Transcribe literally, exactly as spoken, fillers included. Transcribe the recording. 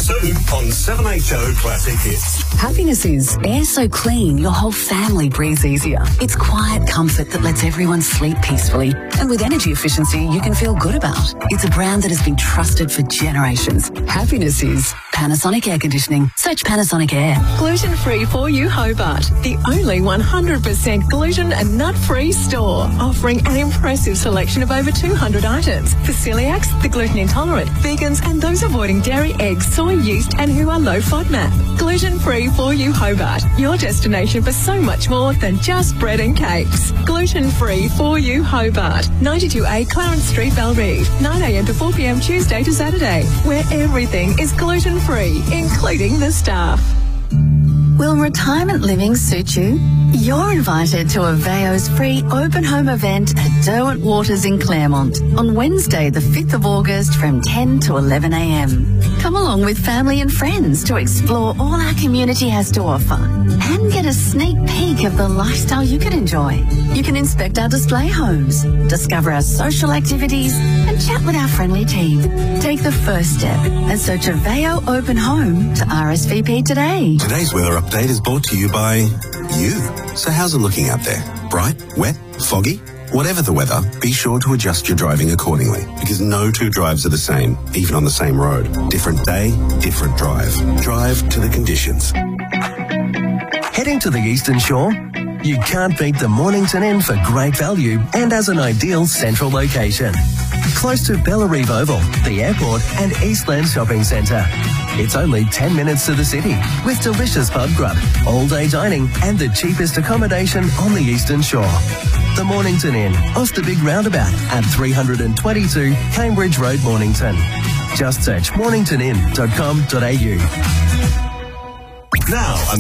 soon on seven H O Classic Hits. Happiness is air so clean your whole family breathes easier. It's quiet comfort that lets everyone sleep peacefully. And with energy efficiency you can feel good about. It's a brand that has been trusted for generations. Happiness is Panasonic Air Conditioning. Search Panasonic Air. Gluten-free for you, Hobart. The only one hundred percent gluten and nut-free store. Offering an impressive selection of over two hundred items for celiacs, the gluten intolerant, vegans and those avoiding dairy, eggs, soy, yeast and who are low FODMAP. Gluten-free for you, Hobart. Your destination for so much more than just bread and cakes. Gluten-free for you, Hobart. ninety-two A Clarence Street, Belrive. nine a m to four p m Tuesday to Saturday. Where everything is gluten-free, including the staff. Will retirement living suit you? You're invited to Aveo's free open home event at Derwent Waters in Claremont on Wednesday the fifth of August from ten to eleven a m. Come along with family and friends to explore all our community has to offer and get a sneak peek of the lifestyle you can enjoy. You can inspect our display homes, discover our social activities and chat with our friendly team. Take the first step and search Aveo Open Home to R S V P today. Today's weather update is brought to you by you. So how's it looking out there? Bright, wet, foggy? Whatever the weather, be sure to adjust your driving accordingly because no two drives are the same, even on the same road. Different day, different drive. Drive to the conditions. Heading to the Eastern Shore? You can't beat the Mornington Inn for great value and as an ideal central location. Close to Bellarive Oval, the airport and Eastland Shopping Centre. It's only ten minutes to the city with delicious pub grub, all-day dining and the cheapest accommodation on the Eastern Shore. The Mornington Inn, off the big roundabout at three twenty-two Cambridge Road, Mornington. Just search mornington inn dot com dot a u. Now,